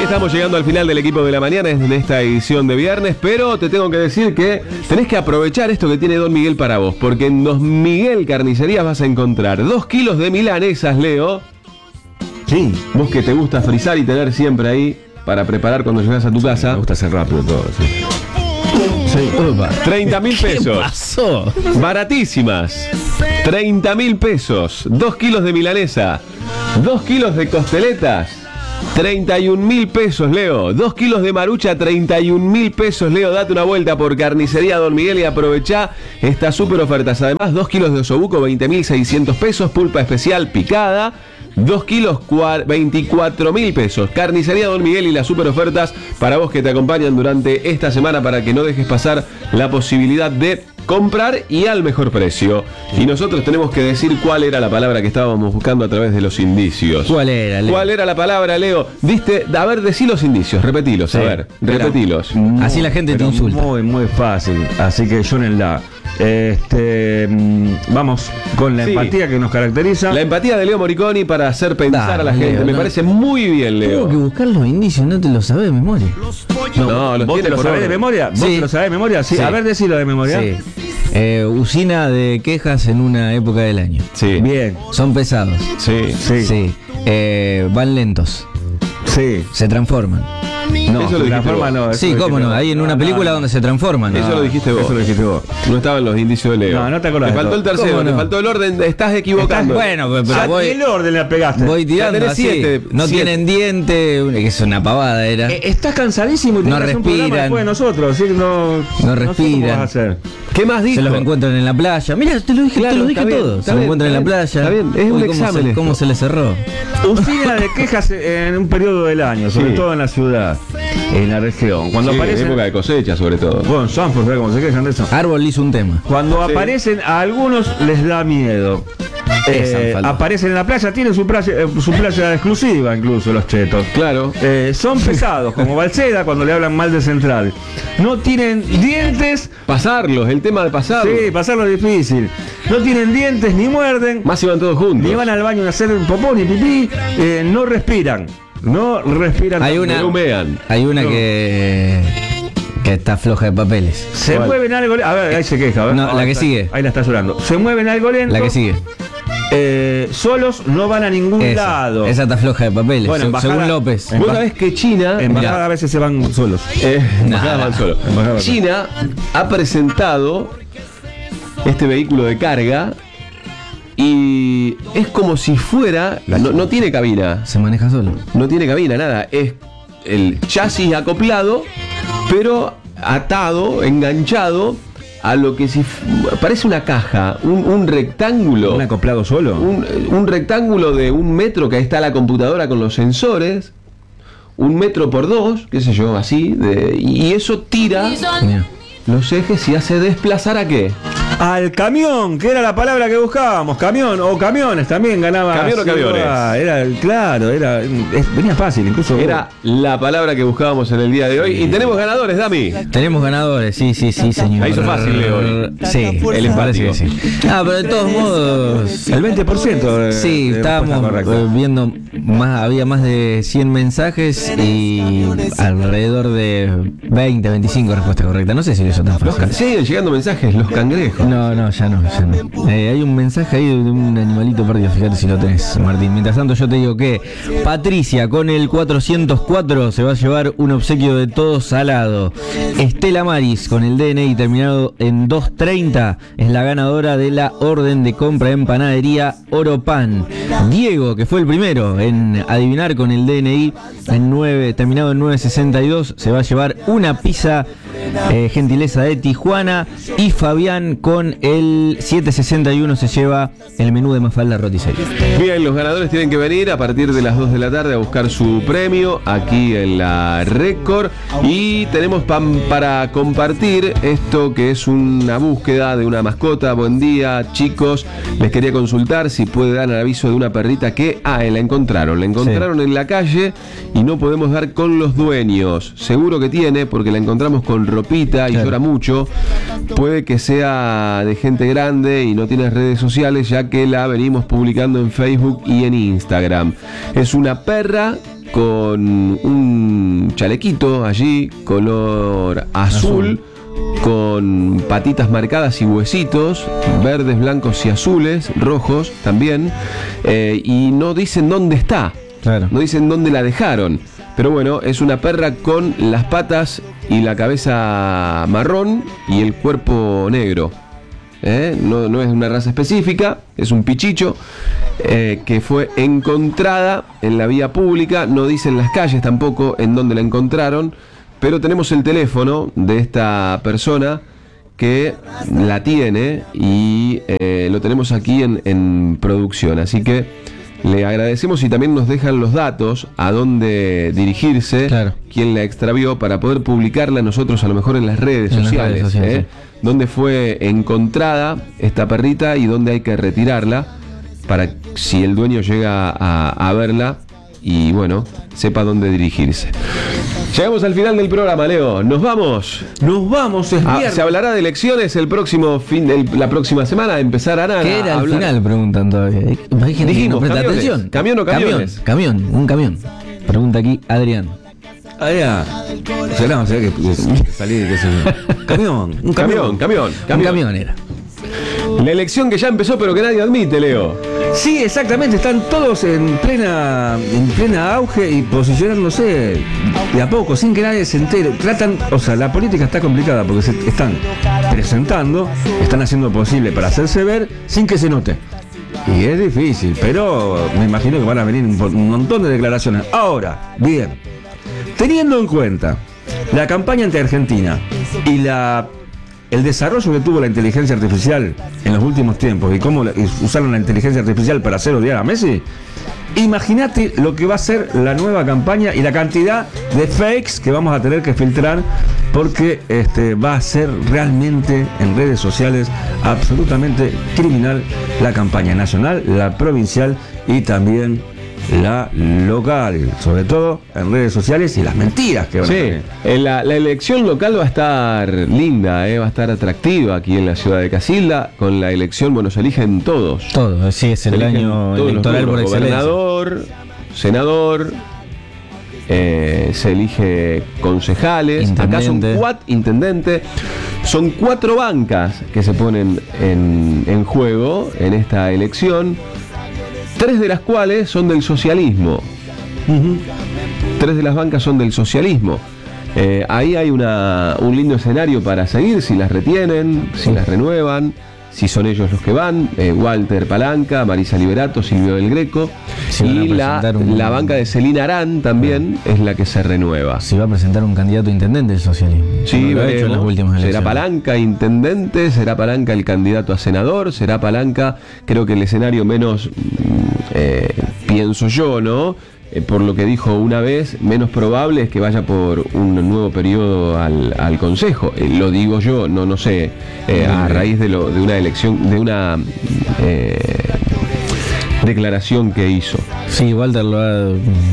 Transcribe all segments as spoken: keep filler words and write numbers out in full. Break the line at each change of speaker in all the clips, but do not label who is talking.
estamos llegando al final del equipo de la mañana en esta edición de viernes, pero te tengo que decir que tenés que aprovechar esto que tiene Don Miguel para vos, porque en Don Miguel Carnicerías vas a encontrar dos kilos de milanesas, Leo.
Sí.
Vos que te gusta frizar y tener siempre ahí para preparar cuando llegas a tu casa.
Me gusta hacer rápido todo, sí.
Sí. treinta mil pesos.
¿Qué pasó?
Baratísimas. treinta mil pesos. dos kilos de milanesa. dos kilos de costeletas. treinta y un mil pesos, Leo. dos kilos de marucha, treinta y un mil pesos, Leo. Date una vuelta por Carnicería Don Miguel y aprovechá estas super ofertas. Además, dos kilos de osobuco, veinte mil seiscientos pesos. Pulpa especial picada, dos kilos, veinticuatro mil pesos. Carnicería Don Miguel y las super ofertas para vos que te acompañan durante esta semana para que no dejes pasar la posibilidad de comprar y al mejor precio. Y nosotros tenemos que decir cuál era la palabra que estábamos buscando a través de los indicios.
¿Cuál era, Leo?
¿Cuál era la palabra, Leo? Diste, a ver, decí los indicios, repetilos,
Sí.
a ver, repetilos.
Muy,
Así la gente te
pero
insulta.
Muy, muy fácil. Así que yo en la. Este, mm, vamos con la
Sí.
empatía que nos caracteriza.
La empatía de Leo Moriconi para hacer pensar
Dale,
a la gente.
Leo,
Me
no.
parece muy bien, Leo.
Tengo que buscar los indicios, no te los sabés de memoria.
No, los
¿Vos
tiene
te lo
por
sabés de
orden.
memoria? ¿Vos
Sí.
te lo sabés de memoria? Sí.
Sí.
A ver, decilo de memoria.
Sí. Eh, usina de quejas en una época del año.
Sí.
Bien.
Son pesados.
Sí.
Sí.
Sí. Eh, van lentos.
Sí.
Se transforman.
No,
Eso lo
la
dijiste
forma
vos.
no. eso
Sí,
lo
cómo
dijiste
no.
vos.
Hay en una
No,
película
no,
donde se transforman.
Eso lo dijiste vos.
Eso lo dijiste vos.
No estaban los indicios de Leo.
No, no te acordás
Te
de
faltó
todo.
el tercero,
¿Cómo
te
no?
faltó el orden. Estás equivocando.
Bueno, pero, pero
Ya
voy,
el orden la pegaste.
voy tirando
tenés
así.
siete,
no
siete.
tienen diente, una- que es una pavada era.
Eh, Estás cansadísimo y
No
tenés que hacer un programa
respiran.
después de nosotros. ¿Sí? No,
No
sé cómo
respiran.
vas a hacer.
¿Qué más dijo?
Se los encuentran en la playa. Mira, te lo dije,
Claro,
te lo dije
está bien,
todo.
está
Se los
bien,
encuentran en la
está bien,
playa.
está bien, es un
Uy, ¿cómo
examen
se,
esto.
¿Cómo se les cerró?
Usina de quejas en un periodo del año, sobre
Sí.
todo en la ciudad, en la región. Cuando
Sí,
aparecen.
época de cosecha, sobre todo.
Bueno, en Sanford, ¿sabes cómo se quejan de eso?
Árbol hizo un tema.
Cuando
Sí.
aparecen, a algunos les da miedo.
Esa
Eh,
falta.
aparecen en la playa, tienen su playa, eh, su playa exclusiva incluso los chetos.
Claro.
Eh, son pesados, como Balseda cuando le hablan mal de Central. No tienen dientes.
Pasarlos, el tema de pasarlos.
Sí, pasarlo es difícil. No tienen dientes, ni muerden,
Más iban todos juntos.
ni van al baño a hacer popó ni pipí. eh, no respiran. No respiran.
Hay
tampoco.
una,
No humean.
hay una
No.
que, que está floja de papeles.
Se
¿Cuál?
mueven algo. A ver, ahí se queja. A ver.
No, la
Ahí
que
está-
sigue.
Ahí la está llorando. Se mueven algo lento.
La que sigue.
eh, solos no van a ningún
Esa,
lado.
esa está floja de papeles.
Bueno,
se-
embajada-
según López.
en-
Vos sabés que China.
Embajada
Mirá,
a veces se van solos.
eh, embajada
Nada.
van solo.
Embajada van
China ha presentado este vehículo de carga y es como si fuera. No, no tiene cabina.
Se maneja solo.
No tiene cabina, nada. Es el chasis acoplado, pero atado, enganchado a lo que si fu- parece una caja, un, un rectángulo.
¿Un acoplado solo?
Un, un rectángulo de un metro, que ahí está la computadora con los sensores, un metro por dos, qué sé yo, así, de- y eso tira
Mira.
los ejes y hace desplazar a qué.
Al camión, que era la palabra que buscábamos. Camión o camiones también ganaba.
Camión o
sin
camiones.
duda. Era, claro, era, es- venía fácil, incluso.
Era la palabra que buscábamos en el día de hoy. Y tenemos ganadores, Dami.
Tenemos ganadores, sí, sí, sí, señor.
La hizo fácil, Leo.
Sí,
El
me parece
empático.
que sí. Ah, pero de todos modos.
el veinte por ciento. De,
Sí,
de
estábamos
respuesta correcta.
eh, viendo más, había más de cien mensajes y alrededor de veinte, veinticinco respuestas correctas. No sé si eso tan
Los ca-
fácil.
siguen llegando mensajes, los cangrejos.
No, no, ya no, ya no. Eh, hay un mensaje ahí de un animalito perdido, fíjate si lo tenés, Martín. Mientras tanto yo te digo que Patricia con el cuatrocientos cuatro se va a llevar un obsequio de todo salado. Estela Maris con el D N I terminado en doscientos treinta es la ganadora de la orden de compra en panadería Oropan. Diego, que fue el primero en adivinar con el D N I en nueve, terminado en novecientos sesenta y dos, se va a llevar una pizza eh, gentileza de Tijuana. Y Fabián con el setecientos sesenta y uno se lleva el menú de Mafalda Roticería.
Bien, los ganadores tienen que venir a partir de las dos de la tarde a buscar su premio aquí en la Récord. Y tenemos pam- para compartir esto que es una búsqueda de una mascota. Buen día, chicos. Les quería consultar si puede dar el aviso de una perrita que, ah, la encontraron. La encontraron en la calle y no podemos dar con los dueños. Seguro que tiene, porque la encontramos con ropita y
Claro.
llora mucho. Puede que sea de gente grande y no tiene redes sociales, ya que la venimos publicando en Facebook y en Instagram. Es una perra con un chalequito allí, color azul, azul, con patitas marcadas y huesitos, verdes, blancos y azules, rojos también, eh, y no dicen dónde está, claro. no dicen dónde la dejaron, pero bueno, es una perra con las patas y la cabeza marrón y el cuerpo negro. ¿Eh? No, no es una raza específica, es un pichicho eh, que fue encontrada en la vía pública, no dicen las calles tampoco en donde la encontraron, pero tenemos el teléfono de esta persona que la tiene y eh, lo tenemos aquí en, en producción, así que le agradecemos y también nos dejan los datos a dónde dirigirse, claro. quién la extravió, para poder publicarla nosotros a lo mejor en las redes en sociales, las redes sociales ¿eh? sí. Dónde fue encontrada esta perrita y dónde hay que retirarla para si el dueño llega a, a verla y bueno, sepa dónde dirigirse. Llegamos al final del programa, Leo. Nos vamos.
Nos vamos, es
ah, Se hablará de elecciones el próximo fin, el, la próxima semana. Empezarán a.
¿Qué era
a
al final? Preguntan todavía. Hay gente que no presta atención.
¿Camión o camiones?
Camión, camión, un camión. Pregunta aquí Adrián.
Adrián. O no, que, que salir, que se... Camión, un camión.
Camión, camión,
camión. Un camión era.
La elección que ya empezó, pero que nadie admite, Leo.
Sí, exactamente, están todos en plena en plena auge y posicionándose de a poco, sin que nadie se entere. Tratan, o sea, la política está complicada porque se están presentando, están haciendo posible para hacerse ver sin que se note. Y es difícil, pero me imagino que van a venir un, un montón de declaraciones. Ahora, bien, teniendo en cuenta la campaña ante Argentina y la el desarrollo que tuvo la inteligencia artificial en los últimos tiempos y cómo usaron la inteligencia artificial para hacer odiar a Messi, imagínate lo que va a ser la nueva campaña y la cantidad de fakes que vamos a tener que filtrar, porque este, va a ser realmente en redes sociales absolutamente criminal la campaña nacional, la provincial y también la local, sobre todo en redes sociales y las mentiras que van
sí,
a tener.
En la, la elección local va a estar linda, eh, va a estar atractiva aquí en la ciudad de Casilda. Con la elección, bueno, se eligen todos.
Todos, sí, es el año electoral por excelencia.
Gobernador, senador, eh, se elige concejales, acá son cuatro intendentes. Son cuatro bancas que se ponen en, en juego en esta elección. Tres de las cuales son del socialismo. Uh-huh. Tres de las bancas son del socialismo. Eh, ahí hay una, un lindo escenario para seguir, si las retienen, si las renuevan, si son ellos los que van. Eh, Walter Palanca, Marisa Liberato, Silvio del Greco. Si y la, un... la banca de Celina Arán también uh-huh. es la que se renueva.
Se va a presentar un candidato a intendente del socialismo.
Sí, veremos. En las últimas será Palanca intendente, será Palanca el candidato a senador, será Palanca, creo que el escenario menos, eh, pienso yo, ¿no? Eh, por lo que dijo una vez, menos probable es que vaya por un nuevo periodo al, al Consejo. Eh, lo digo yo, no no sé, eh, a raíz de, lo, de una elección, de una eh, declaración que hizo.
Sí, Walter lo ha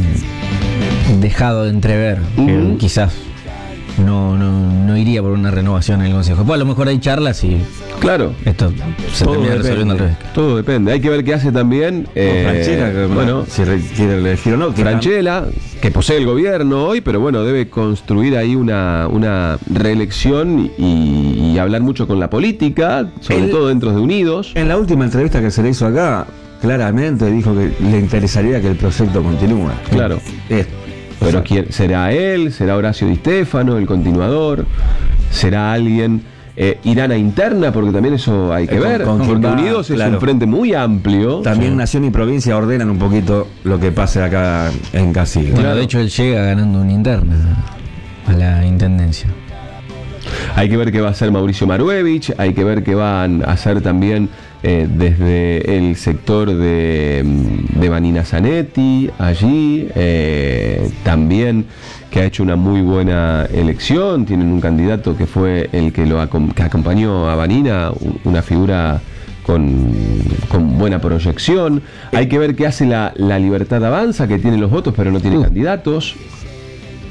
dejado de entrever, uh-huh. que quizás no, no, no iría por una renovación en el Consejo. Pues a lo mejor hay charlas y
claro,
esto se
todo
termina
depende,
resolviendo al revés.
Todo depende, hay que ver qué hace también eh,
Franchella, que, bueno, si quiere elegir o no.
Franchella, que posee el gobierno hoy, pero bueno, debe construir ahí una, una reelección y, y hablar mucho con la política, sobre el, todo dentro de Unidos.
En la última entrevista que se le hizo acá, claramente dijo que le interesaría que el proyecto continúe.
Claro. Es, Pero ¿quién será él? ¿Será Horacio Di Stéfano, el continuador? ¿Será alguien? Eh, ¿Irán a interna? Porque también eso hay que eh, ver. Con, con porque va, Unidos es claro. un frente muy amplio.
También sí. Nación y provincia ordenan un poquito lo que pase acá en Casilda.
Bueno, claro. De hecho él llega ganando una interna a la intendencia.
Hay que ver qué va a hacer Mauricio Maruevich, hay que ver qué van a hacer también eh, desde el sector de, de Vanina Zanetti, allí, eh, también que ha hecho una muy buena elección, tienen un candidato que fue el que lo que acompañó a Vanina, una figura con, con buena proyección. Hay que ver qué hace la, la Libertad Avanza, que tiene los votos pero no tiene uh. candidatos.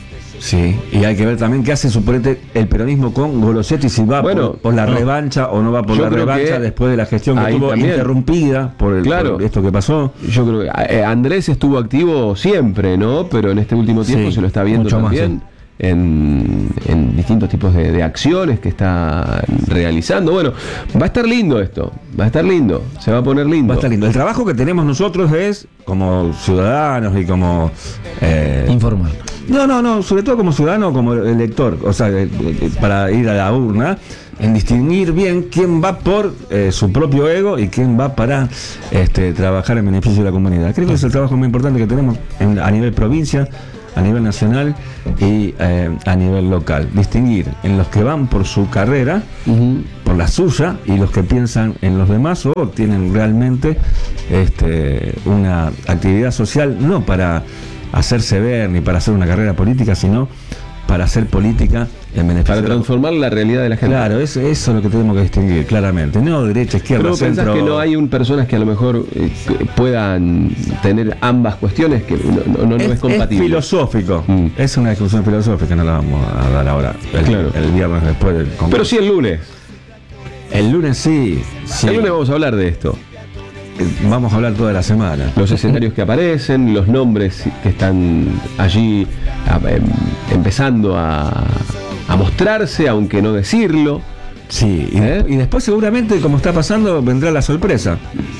Sí, y hay que ver también qué hace suponete el peronismo con Golosetti, si va
Bueno,
por, por la
no.
revancha o no va por
Yo
la
creo
revancha
que
después de la gestión que
ahí
tuvo
también.
interrumpida por, el,
Claro.
por esto que pasó.
Yo creo que eh, Andrés estuvo activo siempre, ¿no? Pero en este último tiempo
Sí,
se lo está viendo
mucho más,
también en, en distintos tipos de, de acciones que está realizando. Bueno, va a estar lindo esto, va a estar lindo, se va a poner lindo.
Va a estar lindo. El trabajo que tenemos nosotros es, como ciudadanos y como... eh,
Informar.
No, no, no, sobre todo como ciudadano, como elector, o sea, eh, eh, para ir a la urna, en distinguir bien quién va por eh, su propio ego y quién va para este, trabajar en beneficio de la comunidad. Creo que es el trabajo más importante que tenemos en- a nivel provincia, a nivel nacional y eh, a nivel local. Distinguir en los que van por su carrera,
Ujú.
por la suya, y los que piensan en los demás o tienen realmente este, una actividad social, no para hacerse ver ni para hacer una carrera política, sino para hacer política en beneficio
Para
de la-
transformar la realidad de la gente.
Claro, eso, eso es lo que tenemos que distinguir claramente. No derecha, izquierda,
Pero pensás
centro.
que no hay un, personas que a lo mejor eh, que puedan tener ambas cuestiones, que no, no, no, no
es,
es compatible.
es filosófico.
Mm.
Es una discusión filosófica, no la vamos a dar ahora. El,
Claro.
el viernes después del Congreso.
Pero sí el lunes.
El lunes sí. sí.
El lunes vamos a hablar de esto.
Eh, Vamos a hablar toda la semana.
Los escenarios que aparecen, los nombres que están allí a- em, empezando a, a mostrarse, aunque no decirlo.
Sí, y,
¿Eh?
y después seguramente, como está pasando, vendrá la sorpresa.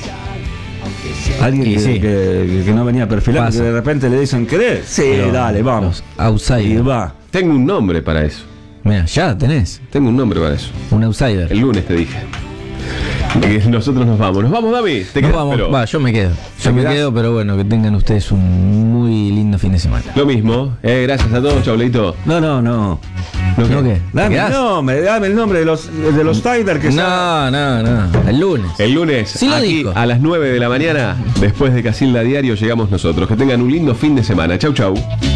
Alguien
Y
que,
sí.
que- que no venía perfilando,
Pasa.
que de repente le dicen, ¿querés? Sí,
Los-
dale, vamos.
Los outsiders.
Y va.
Tengo un nombre para eso.
Mira, ya tenés
Tengo un nombre para eso.
un outsider.
El lunes te dije. Que nosotros nos vamos. Nos vamos, David. Te
Nos
quedás,
vamos.
pero-
Va, yo me quedo.
¿Te
Yo me
quedás?
quedo, pero bueno, que tengan ustedes un muy lindo fin de semana.
Lo mismo. Eh, gracias a todos, Chauleito.
No, no, no.
¿No qué? ¿Te
Dame el
quedás?
nombre, dame el nombre de los, de los Tiders que
No, no, no. El lunes.
El lunes,
Sí lo
aquí
dijo.
a las nueve de la mañana, después de Casilda Diario, llegamos nosotros. Que tengan un lindo fin de semana. Chau, chau.